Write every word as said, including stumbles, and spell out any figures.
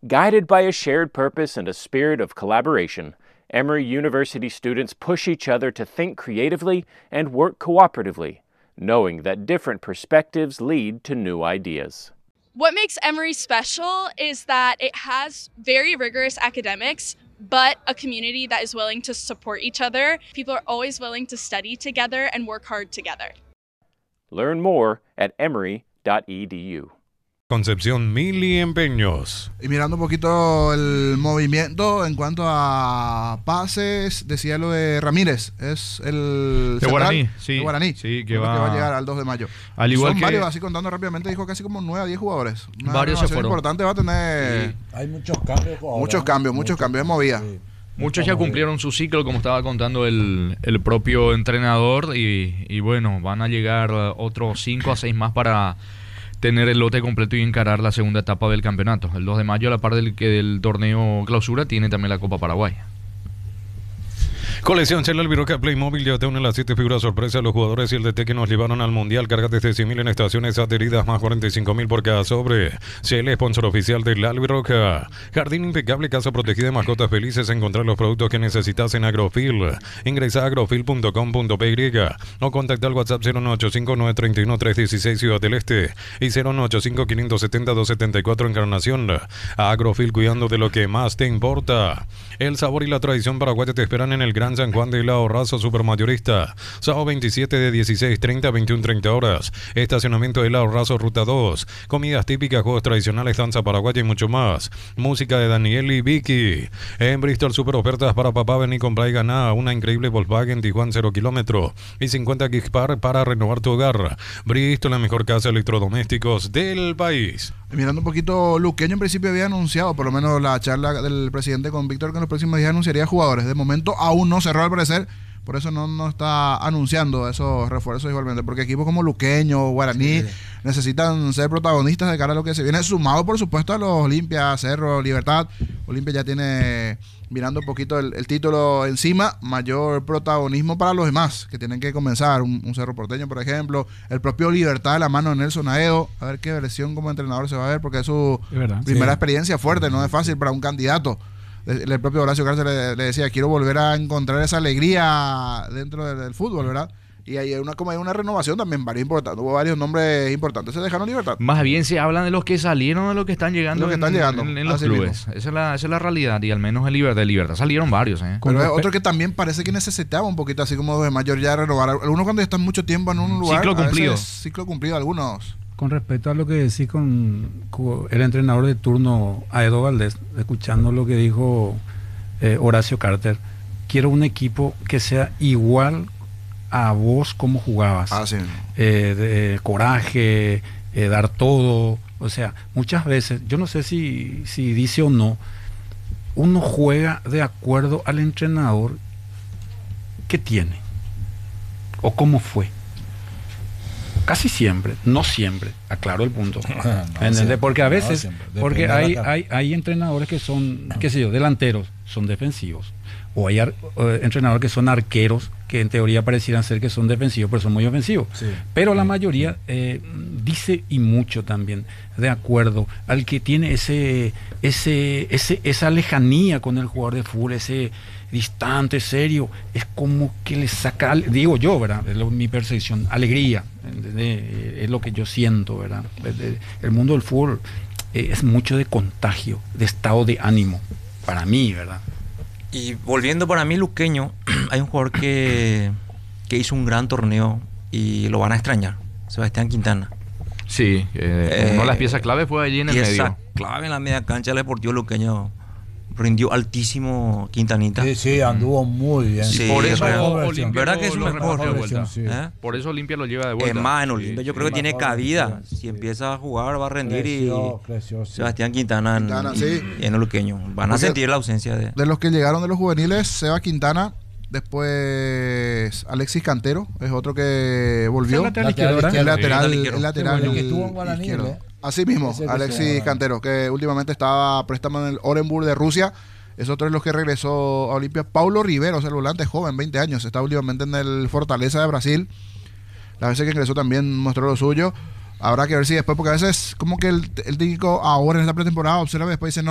Guided by a shared purpose and a spirit of collaboration, Emory University students push each other to think creatively and work cooperatively, knowing that different perspectives lead to new ideas. What makes Emory special is that it has very rigorous academics, but a community that is willing to support each other. People are always willing to study together and work hard together. Learn more at emory dot e d u. Concepción Mili Empeños. Y mirando un poquito el movimiento en cuanto a pases, decía lo de Ramírez, es el de Guaraní, sí, de Guaraní, sí, que va, va, que va a llegar al dos de mayo. Al igual Son que varios, así contando rápidamente, dijo casi como nueve a diez jugadores. Una varios se fueron. Importante va a tener. Sí. Hay muchos cambios. Ahora, muchos cambios, muchos, muchos cambios de movida. Sí. Muchos ya cumplieron su ciclo, como estaba contando el, el propio entrenador, y, y bueno, van a llegar otros cinco a seis más para tener el lote completo y encarar la segunda etapa del campeonato. El dos de mayo, a la par del, del torneo clausura, tiene también la Copa Paraguay. Colección Celal Viroca Playmobil, ya te unen las siete figuras sorpresa. Los jugadores y el D T que nos llevaron al Mundial. Carga desde cien mil en estaciones adheridas, más cuarenta y cinco mil por cada sobre. Cel, sponsor oficial del Albiroca. Jardín impecable, casa protegida de mascotas felices. Encontrar los productos que necesitas en Agrofil. Ingresa a agrofil punto com punto p y o contacta al WhatsApp cero nueve ocho cinco nueve tres uno tres uno seis Ciudad del Este y cero nueve ocho cinco cinco siete cero dos siete cuatro Encarnación. Agrofil, cuidando de lo que más te importa. El sabor y la tradición paraguaya te esperan en el Gran San Juan de la Ahorrazo Supermayorista. Sábado veintisiete de dieciséis treinta a veintiuno treinta horas. Estacionamiento de la Ahorrazo Ruta dos. Comidas típicas, juegos tradicionales, danza paraguaya y mucho más. Música de Daniel y Vicky. En Bristol, super ofertas para papá. Ven y compra y gana una increíble Volkswagen Tijuana cero kilómetro y cincuenta gigs par para renovar tu hogar. Bristol, la mejor casa de electrodomésticos del país. Mirando un poquito, Luqueño en principio había anunciado, por lo menos la charla del presidente con Víctor, que en los próximos días anunciaría jugadores. De momento aún no cerró al parecer, por eso no, no está anunciando esos refuerzos igualmente, porque equipos como Luqueño, Guaraní, sí, necesitan ser protagonistas de cara a lo que se viene, sumado por supuesto a los Olimpia, Cerro, Libertad. Olimpia ya tiene, mirando un poquito el, el título encima, mayor protagonismo para los demás, que tienen que comenzar, un, un Cerro Porteño por ejemplo, el propio Libertad de la mano de Nelson Aedo, a ver qué versión como entrenador se va a ver, porque es su es primera sí. experiencia fuerte, no es fácil para un candidato. El propio Horacio Cárcel le, le decía, quiero volver a encontrar esa alegría dentro del, del fútbol, ¿verdad? Y hay una, como hay una renovación también, varios importantes, hubo varios nombres importantes, se dejaron libertad. Más bien se hablan de los que salieron, de los que están llegando, los que están en, llegando en, en los clubes. Esa es, la, esa es la realidad, y al menos el Libertad, de Libertad salieron varios. ¿eh? Pero es otro que también parece que necesitaba un poquito, así como de mayor ya renovar. Algunos cuando están mucho tiempo en un lugar, ciclo cumplido. Ciclo cumplido, algunos. Con respecto a lo que decís con, con el entrenador de turno, Aedo Valdés, escuchando lo que dijo eh, Horacio Carter, quiero un equipo que sea igual a vos como jugabas. Ah, sí. eh, de, coraje, eh, dar todo. O sea, muchas veces, yo no sé si, si dice o no, uno juega de acuerdo al entrenador que tiene o cómo fue. Casi siempre, no siempre, aclaro el punto. No, siempre, porque a veces, no, porque hay, hay, hay entrenadores que son, qué sé yo, delanteros, son defensivos. O hay ar, uh, entrenadores que son arqueros, que en teoría parecieran ser que son defensivos, pero son muy ofensivos. Sí, pero sí, la mayoría eh, dice, y mucho también, de acuerdo al que tiene ese, ese, ese, esa lejanía con el jugador de fútbol, ese distante, serio, es como que le saca, digo yo, ¿verdad? Es lo, mi percepción, alegría, ¿entendés? Es lo que yo siento, ¿verdad? El mundo del fútbol eh, es mucho de contagio, de estado de ánimo, para mí, ¿verdad? Y volviendo para mí, Luqueño, hay un jugador que, que hizo un gran torneo y lo van a extrañar, Sebastián Quintana. Sí, eh, eh, una de las piezas clave fue allí en el pieza medio. Pieza clave en la media cancha del Deportivo Luqueño. Rindió altísimo Quintanita. Sí, sí, anduvo muy bien. Sí, por eso Olimpia ¿verdad que es un mejor de vuelta? Sí. ¿Eh? Por eso Olimpia lo lleva de vuelta. Es más, en Olimpia sí, yo sí, creo que tiene cabida. Versión. Si empieza a jugar va a rendir creció, y creció, sí. Sebastián Quintana, Quintana en, sí. en el Luqueño. Van Porque a sentir la ausencia de... De los que llegaron de los juveniles, Seba Quintana, después Alexis Cantero, es otro que volvió. El lateral izquierdo. El lateral, Sí. el lateral Sí, bueno, que estuvo en Guaraní, izquierdo. ¿eh? Así mismo, Ese que Alexis estuvo, Cantero, que últimamente estaba a préstamo en el Orenburg de Rusia. Es otro de los que regresó a Olimpia. Paulo Riveros, el volante joven, veinte años, está últimamente en el Fortaleza de Brasil. Las veces que ingresó también mostró lo suyo. Habrá que ver si después, porque a veces como que el, el técnico ahora en esta pretemporada observa y después dice no.